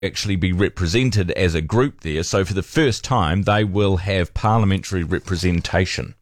actually be represented as a group there. So for the first time, they will have parliamentary representation.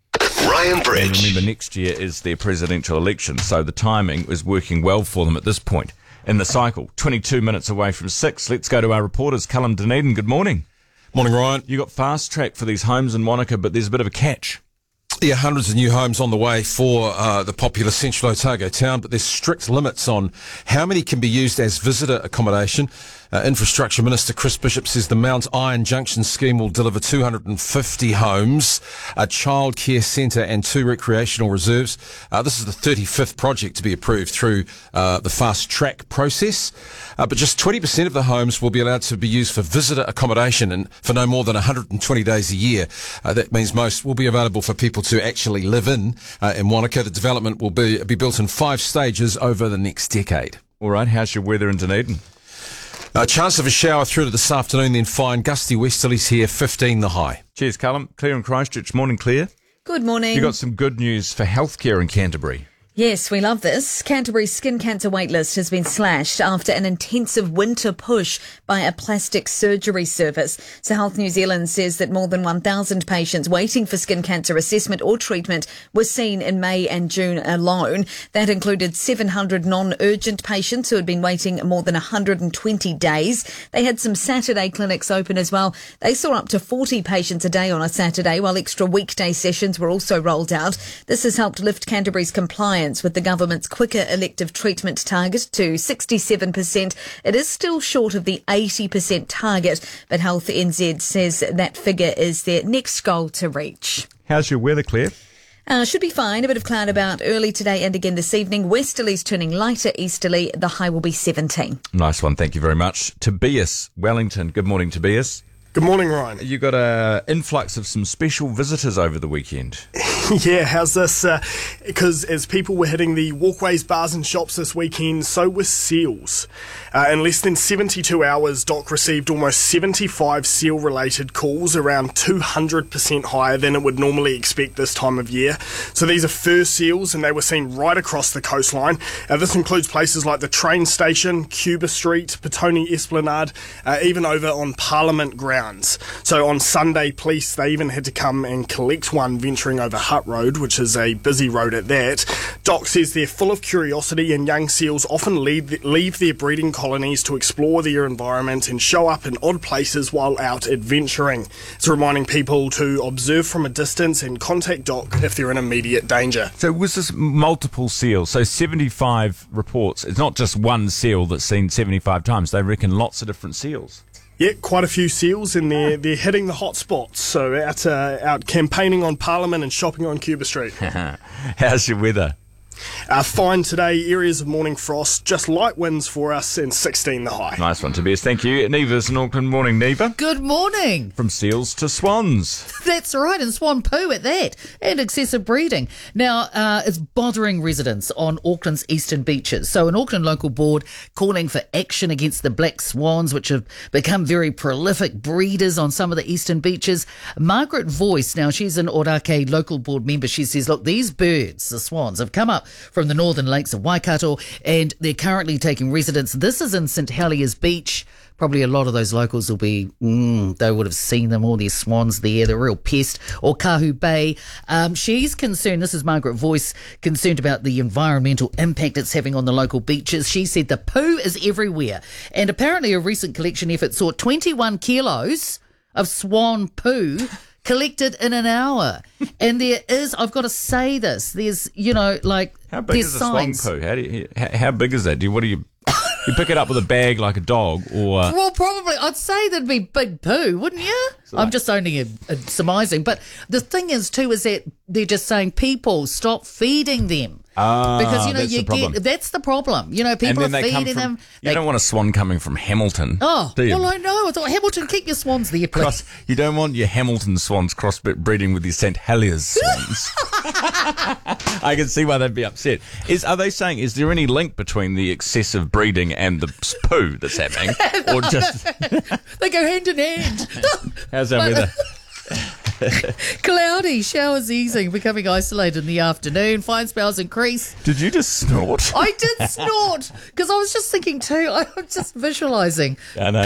Ryan Bridge. And remember, next year is their presidential election, so the timing is working well for them at this point in the cycle. 22 minutes away from 6. Let's go to our reporters. Callum Dunedin, good morning. Morning, Ryan. You got fast track for these homes in Wanaka, but there's a bit of a catch. Yeah, hundreds of new homes on the way for the popular Central Otago town, but there's strict limits on how many can be used as visitor accommodation. Infrastructure Minister Chris Bishop says the Mount Iron Junction scheme will deliver 250 homes, a childcare centre and 2 recreational reserves. This is the 35th project to be approved through the fast track process. But just 20% of the homes will be allowed to be used for visitor accommodation and for no more than 120 days a year. That means most will be available for people to actually live in Wanaka. The development will be built in 5 stages over the next decade. All right, how's your weather in Dunedin? A chance of a shower through to this afternoon, then fine. Gusty westerlies here, 15 the high. Cheers, Callum. Claire in Christchurch. Morning, Claire. Good morning. You got some good news for healthcare in Canterbury. Yes, we love this. Canterbury's skin cancer waitlist has been slashed after an intensive winter push by a plastic surgery service. So Health New Zealand says that more than 1,000 patients waiting for skin cancer assessment or treatment were seen in May and June alone. That included 700 non-urgent patients who had been waiting more than 120 days. They had some Saturday clinics open as well. They saw up to 40 patients a day on a Saturday, while extra weekday sessions were also rolled out. This has helped lift Canterbury's compliance with the government's quicker elective treatment target to 67%. It is still short of the 80% target, but Health NZ says that figure is their next goal to reach. How's your weather, Claire? Should be fine. A bit of cloud about early today and again this evening. Westerlies turning lighter easterly. The high will be 17. Nice one. Thank you very much. Tobias, Wellington. Good morning, Tobias. Good morning, Ryan. You got an influx of some special visitors over the weekend. Yeah, how's this? Because as people were hitting the walkways, bars and shops this weekend, so were seals. In less than 72 hours, DOC received almost 75 seal-related calls, around 200% higher than it would normally expect this time of year. So these are fur seals, and they were seen right across the coastline. This includes places like the train station, Cuba Street, Petone Esplanade, even over on Parliament grounds. So on Sunday, police, they even had to come and collect one venturing over Hutt Road, which is a busy road at that. DOC says they're full of curiosity, and young seals often leave their breeding colonies to explore their environment and show up in odd places while out adventuring. It's reminding people to observe from a distance and contact DOC if they're in immediate danger. So was this multiple seals? So 75 reports. It's not just one seal that's seen 75 times. They reckon lots of different seals. Yeah, quite a few seals, and they're hitting the hot spots. So out campaigning on Parliament and shopping on Cuba Street. How's your weather? Fine today, areas of morning frost, just light winds for us, and 16 the high. Nice one, Tobias. Thank you. Neva's in Auckland. Morning, Neva. Good morning. From seals to swans. That's right, and swan poo at that, and excessive breeding. Now, it's bothering residents on Auckland's eastern beaches. So an Auckland local board calling for action against the black swans, which have become very prolific breeders on some of the eastern beaches. Margaret Voice, now she's an Orake local board member, she says, look, these birds, the swans, have come up from the northern lakes of Waikato, and they're currently taking residence. This is in St Heliers Beach. Probably a lot of those locals will be, they would have seen them, all these swans there, the real pest, or Kahu Bay. She's concerned, this is Margaret Voice, concerned about the environmental impact it's having on the local beaches. She said the poo is everywhere, and apparently a recent collection effort saw 21 kilos of swan poo collected in an hour. And there is, I've got to say this, there's, how big there's is a signs. swan poo? How big is that? What do you pick it up with a bag like a dog, or? Well, probably, I'd say that'd be big poo, wouldn't you? I'm just only surmising. But the thing is, too, is that they're just saying, people, stop feeding them. Because, that's the problem. People are feeding them. You don't want a swan coming from Hamilton. Oh, do you? well, I know. I thought, Hamilton, keep your swans there, please. You don't want your Hamilton swans crossbreeding with your St Heliers swans. I can see why they'd be upset. Are they saying, is there any link between the excessive breeding and the poo that's happening? Or just... They go hand in hand. How's our weather? Cloudy, showers easing, becoming isolated in the afternoon. Fine spells increase. Did you just snort? I did snort because I was just thinking too. I'm just visualising. I know.